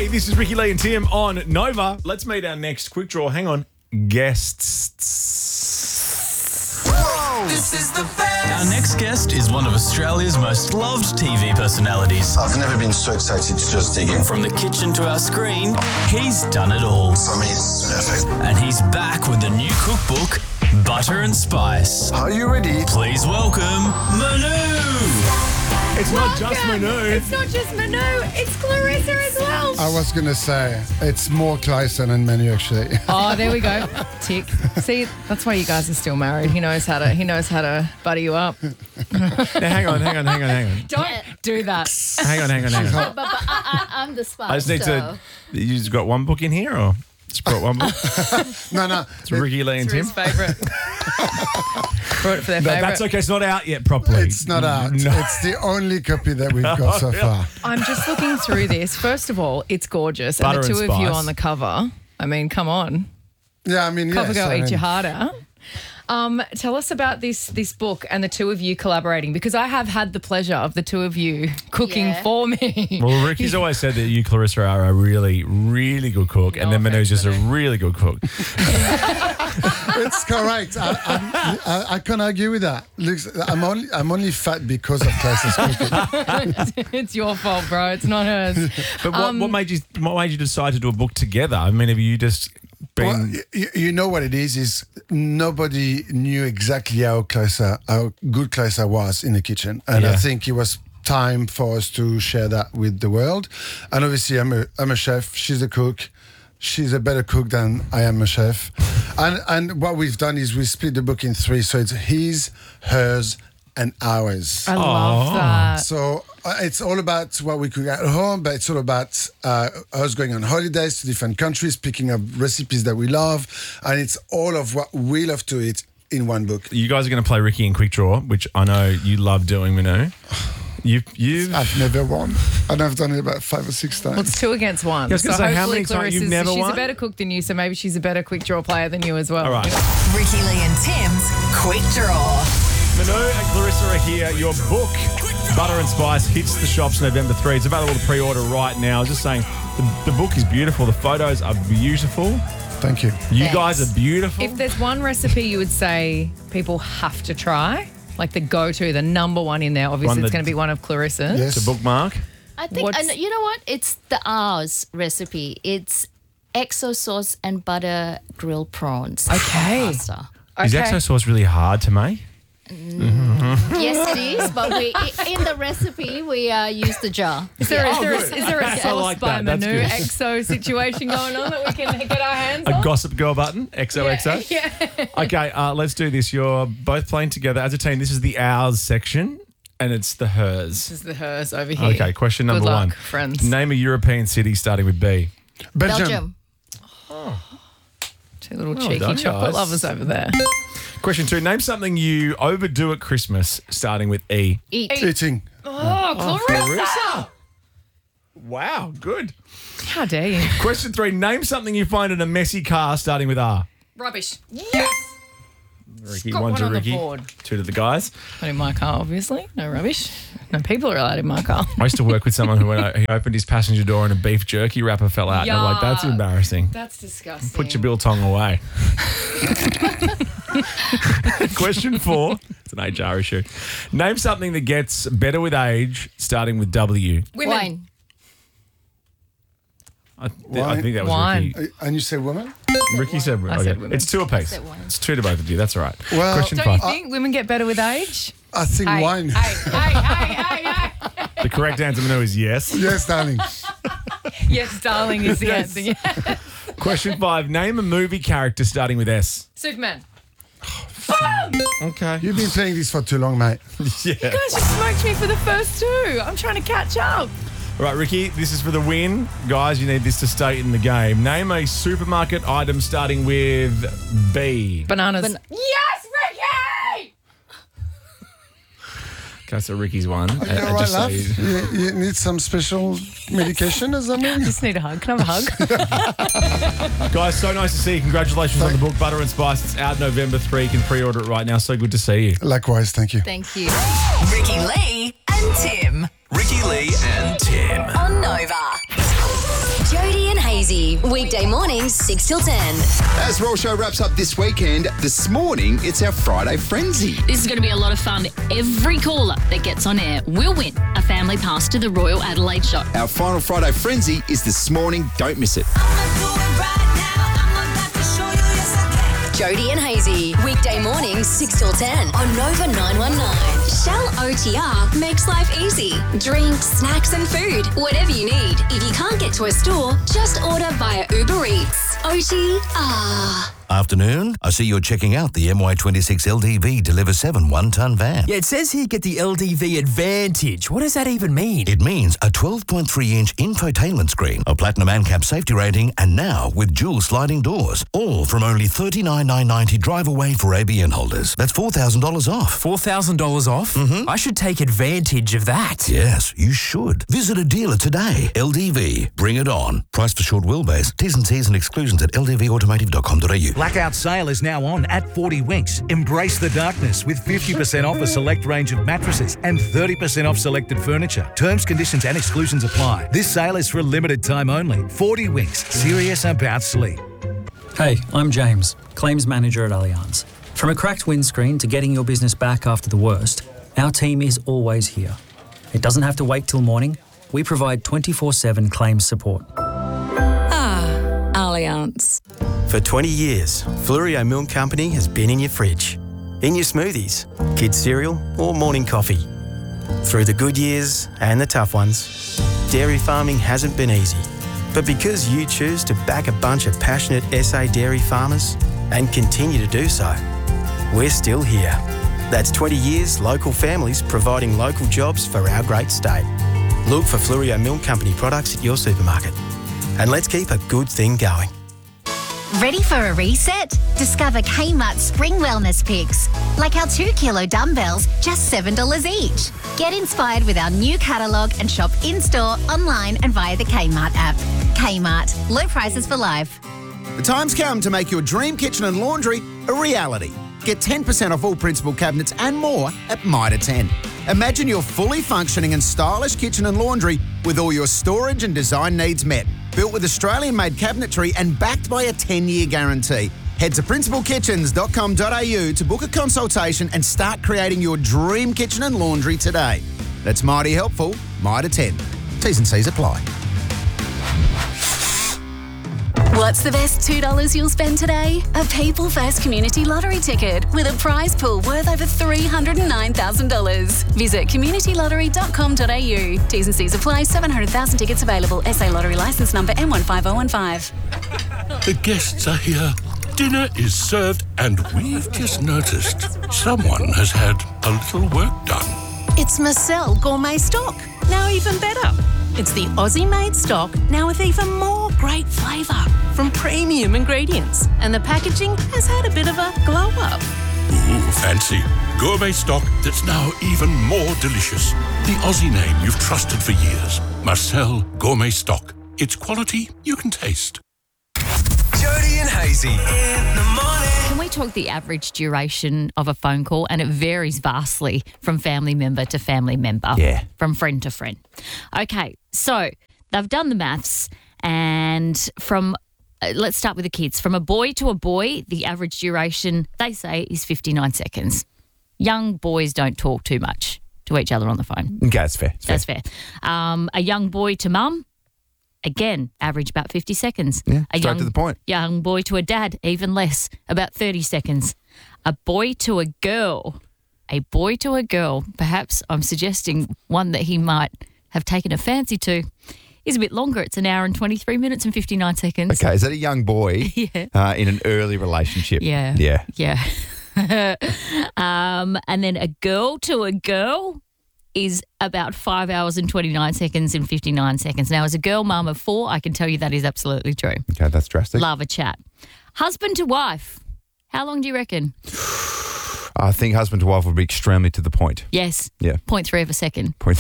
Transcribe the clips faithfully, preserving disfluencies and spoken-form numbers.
Hey, this is Ricky Lee and Tim on Nova. Let's meet our next quick draw. Hang on. Guests. Whoa. This is the best. Our next guest is one of Australia's most loved T V personalities. I've never been so excited to just dig in. From the kitchen to our screen, he's done it all. For me, it's perfect. And he's back with the new cookbook, Butter and Spice. Are you ready? Please welcome Manu. It's not just Welcome. Manu. It's not just Manu, it's Clarissa as well. I was going to say, it's more Clayson and Manu, actually. Oh, there we go. Tick. See, that's why you guys are still married. He knows how to. He knows how to buddy you up. Now, hang on, hang on, hang on, hang on. Don't do that. Hang on, hang on, hang on. But, but I, I, I'm the spice. I just need so. to. You just got one book in here, or just brought one book? No, no. It's Ricky Lee and It's Tim. his favourite. Brought it for their No, favourite. that's okay. It's not out yet properly. It's not out. No. It's the only copy that we've got so far. I'm just looking through this. First of all, it's gorgeous. Butter and the and two of you spice. on the cover. I mean, come on. Yeah, I mean, Cover yes. girl, I eat mean, your heart out. Um, tell us about this this book and the two of you collaborating, because I have had the pleasure of the two of you cooking Yeah. for me. Well, Ricky's always said that you, Clarissa, are a really, really good cook, and No then Manu's offense, just a Manu. really good cook. It's correct. I, I, I, I can't argue with that. Look, I'm only, I'm only fat because of Clayson's cooking. It's your fault, bro. It's not hers. But what, Um, what made you what made you decide to do a book together? I mean, have you just been? Well, you, you know what it is, is nobody knew exactly how Claysa, how good Claysa was in the kitchen. And Yeah. I think it was time for us to share that with the world. And obviously I'm a, I'm a chef, she's a cook. She's a better cook than I am a chef. And and what we've done is we split the book in three. So it's his, hers, and ours. I love Oh. that. So uh, it's all about what we cook at home, but it's all about uh, us going on holidays to different countries, picking up recipes that we love, and it's all of what we love to eat in one book. You guys are going to play Ricky in Quick Draw, which I know you love doing, Manu. You you. I've never won, and I've done it about five or six times. Well, it's two against one. Yeah, I was gonna so say, how hopefully many times Clarissa's, you've never she's won? a better cook than you, so maybe she's a better quick draw player than you as well. All right. Ricky Lee and Tim's Quick Draw. Manu and Clarissa are here. Your book, Butter and Spice, hits the shops November third. It's available to pre-order right now. I was just saying, the, the book is beautiful. The photos are beautiful. Thank you. You Thanks. guys are beautiful. If there's one recipe you would say people have to try, like the go-to, the number one in there, obviously One it's that- going to be one of Clarissa's. Yes. It's a bookmark. I think, What's- and you know what? It's the ours recipe. It's exo sauce and butter grilled prawns. Okay. Pasta. Is Okay. exo sauce really hard to make? Yes, it is, but we i- in the recipe we uh, use the jar. Is there, is Oh, there, a, good. is there a I sauce like by that. That's Manu good. exo situation going on that we can get our hands A on? Gossip Girl button, X O X O. Yeah. Okay, uh, let's do this. You're both playing together as a team. This is the ours section, and it's the hers. This is the hers over here. Okay, question Good number luck, one. friends. Name a European city starting with B. Belgium. Belgium. Two little Well cheeky done, chocolate guys. lovers over there. Question two. Name something you overdo at Christmas starting with E. Eat. Eating. Oh, Clarissa! Clarissa. Wow, good. How dare you? Question three. Name something you find in a messy car starting with R. Rubbish. Yes! Ricky, Got one one to on the Ricky, board. two to the guys. Not in my car, obviously. No rubbish. No people are allowed in my car. I used to work with someone who, when he opened his passenger door and a beef jerky wrapper fell out. And I'm like, that's Yuck. embarrassing. That's disgusting. Put your biltong away. Question four. It's an H R issue. Name something that gets better with age, starting with W. Women. Wine. I, th- I Wine. think that was Wine. Ricky. Uh, And you say woman? Ricky said, I okay. said women. It's two apiece. said wine. It's two to both of you. That's all right. Well, Question Don't you five. think women get better with age? I think Hey, wine. Hey, hey, hey, hey, hey. The correct answer, Manu, is yes. Yes, darling. Yes, darling is the Yes. answer. Yeah. Question five. Name a movie character starting with S. Superman. Okay. You've been playing this for too long, mate. Yeah. You guys just smoked me for the first two. I'm trying to catch up. All right, Ricky, this is for the win. Guys, you need this to stay in the game. Name a supermarket item starting with B. Bananas. Ban- Yes, Ricky! Okay, so Ricky's one. You Uh, all right, just so love? you- You, you need some special medication or something? Just need a hug. Can I have a hug? Guys, so nice to see you. Congratulations on the book, Butter and Spice. It's out November third. You can pre-order it right now. So good to see you. Likewise, thank you. Thank you. Ricky Lee and Tim Ricky Lee and Tim. on Nova. Hazy. Weekday mornings, six till ten. As Raw Show wraps up this weekend, this morning it's our Friday Frenzy. This is going to be a lot of fun. Every caller that gets on air will win a family pass to the Royal Adelaide Show. Our final Friday Frenzy is this morning. Don't miss it. Jody and Hazy. Weekday mornings, six till ten on Nova nine one nine. Shell O T R makes life easy. Drinks, snacks and food. Whatever you need. If you can't get to a store, just order via Uber Eats. O T R. Afternoon. I see you're checking out the M Y twenty-six L D V Deliver seven one-ton van. Yeah, it says here get the L D V Advantage. What does that even mean? It means a twelve point three inch infotainment screen, a platinum ANCAP safety rating, and now with dual sliding doors. All from only thirty-nine thousand nine hundred ninety drive away for A B N holders. That's four thousand dollars off. four thousand dollars off? Mm-hmm. I should take advantage of that. Yes, you should. Visit a dealer today. L D V. Bring it on. Price for short wheelbase. T's and C's and exclusions at l d v automotive dot com dot a u. Blackout sale is now on at forty Winks. Embrace the darkness with fifty percent off a select range of mattresses and thirty percent off selected furniture. Terms, conditions and exclusions apply. This sale is for a limited time only. forty Winks. Serious about sleep. Hey, I'm James, Claims Manager at Allianz. From a cracked windscreen to getting your business back after the worst, our team is always here. It doesn't have to wait till morning. We provide twenty-four seven claims support. Ah, Allianz. For twenty years, Flurio Milk Company has been in your fridge, in your smoothies, kids' cereal or morning coffee. Through the good years and the tough ones, dairy farming hasn't been easy. But because you choose to back a bunch of passionate S A dairy farmers and continue to do so, we're still here. That's twenty years local families providing local jobs for our great state. Look for Flurio Milk Company products at your supermarket. And let's keep a good thing going. Ready for a reset? Discover Kmart Spring Wellness Picks. Like our two kilo dumbbells, just seven dollars each. Get inspired with our new catalogue and shop in-store, online and via the Kmart app. Kmart. Low prices for life. The time's come to make your dream kitchen and laundry a reality. Get ten percent off all principal cabinets and more at Mitre ten. Imagine your fully functioning and stylish kitchen and laundry with all your storage and design needs met. Built with Australian-made cabinetry and backed by a ten-year guarantee. Head to principal kitchens dot com dot a u to book a consultation and start creating your dream kitchen and laundry today. That's mighty helpful. Mitre ten. T's and C's apply. What's the best two dollars you'll spend today? A People First Community Lottery ticket with a prize pool worth over three hundred nine thousand dollars. Visit community lottery dot com dot a u. T's and C's apply. seven hundred thousand tickets available. S A Lottery licence number M one five oh one five. The guests are here. Dinner is served and we've just noticed someone has had a little work done. It's Marcel Gourmet Stock. Now even better. It's the Aussie-made stock, now with even more great flavour from premium ingredients. And the packaging has had a bit of a glow-up. Ooh, fancy. Gourmet stock that's now even more delicious. The Aussie name you've trusted for years. Marcel Gourmet Stock. It's quality you can taste. Jody and Hazy in the morning. Can we talk the average duration of a phone call? And it varies vastly from family member to family member. Yeah. From friend to friend. Okay, so they've done the maths and from, uh, let's start with the kids. From a boy to a boy, the average duration, they say, is fifty-nine seconds. Young boys don't talk too much to each other on the phone. Okay, that's fair. That's fair. fair. Um, a young boy to mum, again, average about fifty seconds. Yeah, a straight young, to the point. Young boy to a dad, even less, about thirty seconds. A boy to a girl, a boy to a girl, perhaps I'm suggesting one that he might have taken a fancy to, is a bit longer. It's an hour and twenty-three minutes and fifty-nine seconds. Okay, is that a young boy yeah. uh, in an early relationship? Yeah. Yeah. Yeah. um, and then a girl to a girl is about five hours and twenty-nine seconds and fifty-nine seconds. Now, as a girl mum of four, I can tell you that is absolutely true. Okay, that's drastic. Love a chat. Husband to wife, how long do you reckon? I think husband to wife would be extremely to the point. Yes. Yeah. Point three of a second. Point.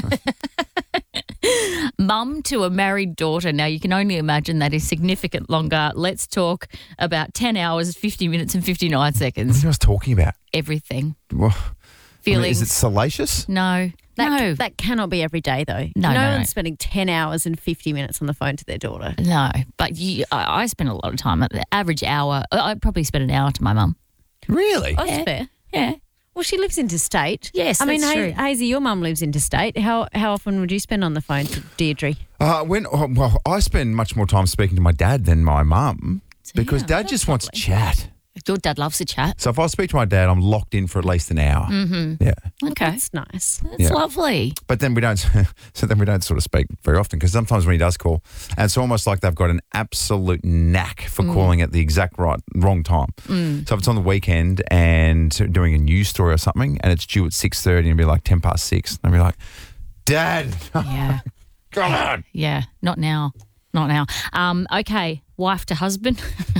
Mum to a married daughter. Now, you can only imagine that is significant longer. Let's talk about ten hours, fifty minutes and fifty-nine seconds. What are you guys talking about? Everything. Well, Feelings. I mean, is it salacious? No. That, No. that cannot be every day, though. No, no, no, one's no. spending ten hours and fifty minutes on the phone to their daughter. No, but you, I, I spend a lot of time. At the average hour, I I'd probably spend an hour to my mum. Really? Oh, that's Yeah. fair. Yeah. Well, she lives interstate. Yes, I mean, that's hey, true. Hazy, your mum lives interstate. How how often would you spend on the phone to Deirdre? Uh, when oh, well, I spend much more time speaking to my dad than my mum because yeah, dad just wants to chat. Your dad loves to chat. So if I speak to my dad, I'm locked in for at least an hour. Mm-hmm. Yeah. Okay. That's nice. That's Yeah. lovely. But then we don't, so then we don't sort of speak very often because sometimes when he does call, and it's almost like they've got an absolute knack for Mm. calling at the exact right wrong time. Mm. So if it's on the weekend and doing a news story or something, and it's due at six thirty, and it'll be like ten past six, and I'll be like, "Dad, Yeah. come on." Yeah. Not now. Not now. Um, okay. Wife to husband.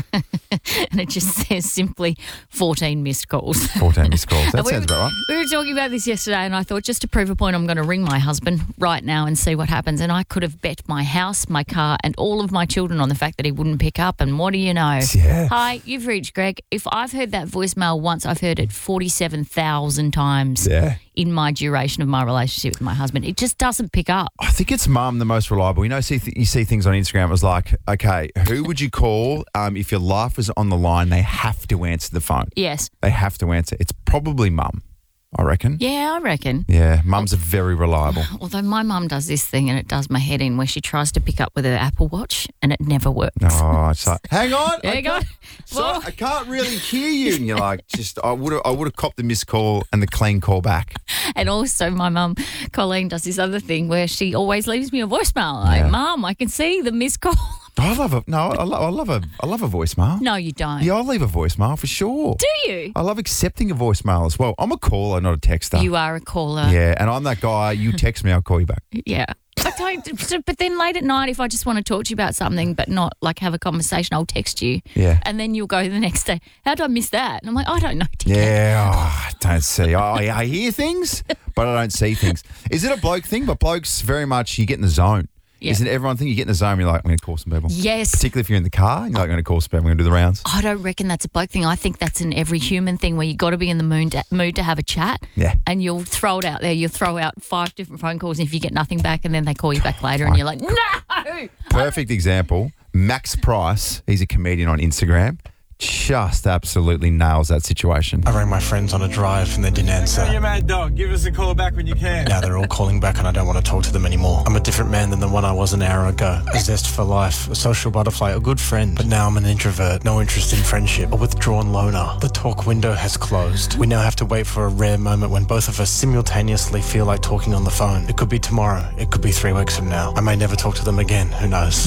And it just says simply fourteen missed calls. fourteen missed calls. That We- sounds about right. We were talking about this yesterday, and I thought just to prove a point, I'm going to ring my husband right now and see what happens. And I could have bet my house, my car, and all of my children on the fact that he wouldn't pick up. And what do you know? Yeah. Hi, you've reached Greg. If I've heard that voicemail once, I've heard it forty-seven thousand times Yeah. in my duration of my relationship with my husband. It just doesn't pick up. I think it's mum the most reliable. You know, see th- you see things on Instagram. It was like, okay, who would you call um, if your life was on the line? They have to answer the phone. Yes. They have to answer. It's probably mum, I reckon. Yeah, I reckon. Yeah, mums are very reliable. Although my mum does this thing and it does my head in where she tries to pick up with her Apple Watch and it never works. Oh, it's like, hang on. There I you go. can't- Sorry, I can't really hear you. And you're like, just, I would have I would have copped the missed call and the clean call back. And also my mum, Colleen, does this other thing where she always leaves me a voicemail. Like, Yeah. Mum, I can see the missed call. I love a, no, I love, I love a, I love a voicemail. No, you don't. Yeah, I'll leave a voicemail for sure. Do you? I love accepting a voicemail as well. I'm a caller, not a texter. You are a caller. Yeah, and I'm that guy. You text me, I'll call you back. Yeah. I don't, so- but then late at night, if I just want to talk to you about something but not like have a conversation, I'll text you. Yeah. And then you'll go the next day, how did I miss that? And I'm like, I don't know. Yeah, oh, I don't see. I, I hear things, but I don't see things. Is it a bloke thing? But blokes very much, you get in the zone. Yeah. Isn't everyone think you get in the zone, you're like, I'm going to call some people? Yes. Particularly if you're in the car, and you're like, I'm going to call some people, I'm going to do the rounds. I don't reckon that's a bloke thing. I think that's an every human thing where you got to be in the mood to, mood to have a chat. Yeah. And you'll throw it out there. You'll throw out five different phone calls, and if you get nothing back, and then they call you back later, and you're like, no. Perfect example, Max Price, he's a comedian on Instagram, just absolutely nails that situation. I rang my friends on a drive and they didn't answer. You're mad dog. Give us a call back when you can. Now they're all calling back and I don't want to talk to them anymore. I'm a different man than the one I was an hour ago. A zest for life, a social butterfly, a good friend. But now I'm an introvert, no interest in friendship, a withdrawn loner. The talk window has closed. We now have to wait for a rare moment when both of us simultaneously feel like talking on the phone. It could be tomorrow. It could be three weeks from now. I may never talk to them again. Who knows?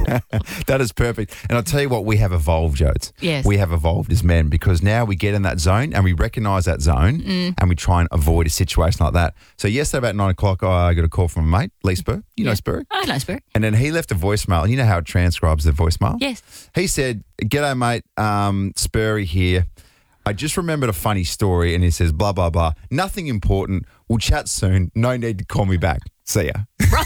That is perfect. And I'll tell you what, we have evolved, Jodes. Yes. We have evolved as men because now we get in that zone and we recognise that zone Mm. and we try and avoid a situation like that. So yesterday about nine o'clock, I got a call from a mate, Lee Spur. You know Spur? I know Spur. And then he left a voicemail. You know how it transcribes the voicemail? Yes. He said, "G'day, mate. Um, Spurry here. I just remembered a funny story." And he says, blah, blah, blah. Nothing important. We'll chat soon. No need to call me back. See ya.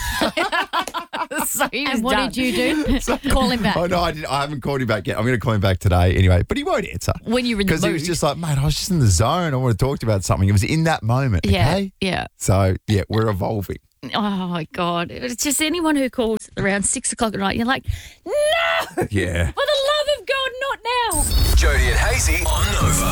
So he was And what done. did you do? Call him back. Oh, no, I, didn't, I haven't called him back yet. I'm going to call him back today anyway. But he won't answer. When you're in the Because he was mood. just like, mate, I was just in the zone. I want to talk to you about something. It was in that moment. Yeah, Okay? yeah. So, yeah, we're evolving. Oh, my God. It's just anyone who calls around six o'clock at night, you're like, no! Yeah. For the love of God, not now! Jody and Hazy on Nova.